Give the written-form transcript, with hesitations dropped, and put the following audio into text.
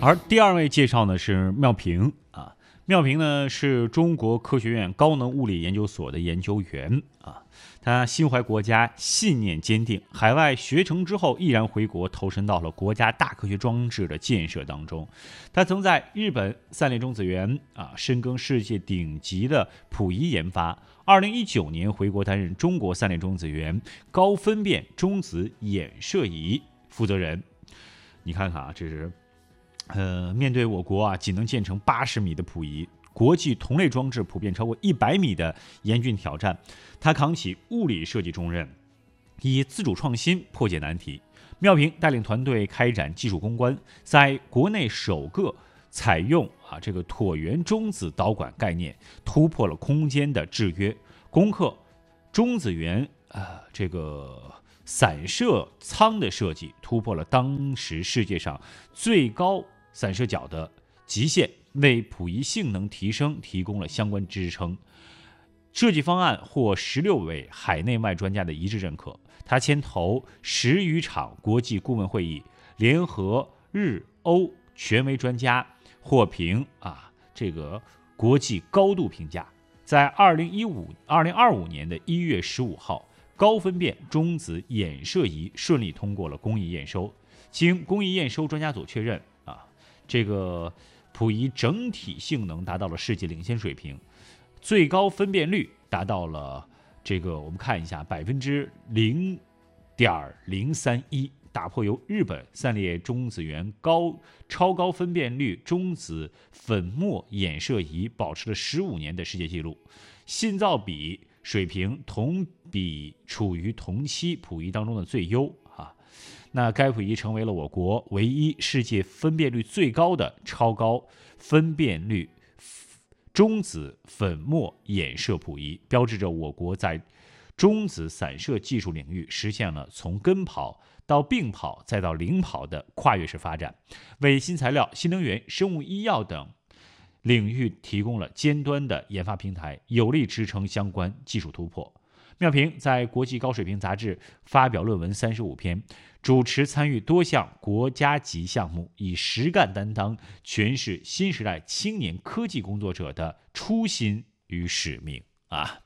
而第二位介绍呢是妙平啊，妙平呢是中国科学院高能物理研究所的研究员啊，他心怀国家，信念坚定，海外学成之后毅然回国，投身到了国家大科学装置的建设当中。他曾在日本三菱中子源深耕世界顶级的谱仪研发。2019年回国担任中国三菱中子源高分辨中子衍射仪负责人。你看看这是面对我国仅能建成80米的谱仪，国际同类装置普遍超过100米的严峻挑战，他扛起物理设计重任，以自主创新破解难题。妙平带领团队开展技术攻关，在国内首个采用这个椭圆中子导管概念，突破了空间的制约，攻克中子源这个散射舱的设计，突破了当时世界上最高散射角的极限，为谱仪性能提升提供了相关支撑。设计方案获16位海内外专家的一致认可。他牵头10余场国际顾问会议，联合日欧权威专家，获评这个国际高度评价。在2025年的1月15号，高分辨中子衍射仪顺利通过了工艺验收。经工艺验收专家组确认这个谱仪整体性能达到了世界领先水平，最高分辨率达到了我们看一下0.031%，打破由日本三菱中子源超高分辨率中子粉末衍射仪保持了15年的世界纪录，信噪比水平同比处于同期谱仪当中的最优那该谱仪成为了我国唯一世界分辨率最高的超高分辨率中子粉末衍射谱仪，标志着我国在中子散射技术领域实现了从跟跑到并跑再到领跑的跨越式发展，为新材料、新能源、生物医药等领域提供了尖端的研发平台，有力支撑相关技术突破。妙平在国际高水平杂志发表论文35篇，主持参与多项国家级项目，以实干担当诠释新时代青年科技工作者的初心与使命